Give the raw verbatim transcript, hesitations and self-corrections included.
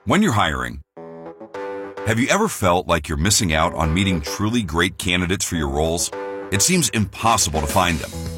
When you're hiring, have you ever felt like you're missing out on meeting truly great candidates for your roles? It seems impossible to find them.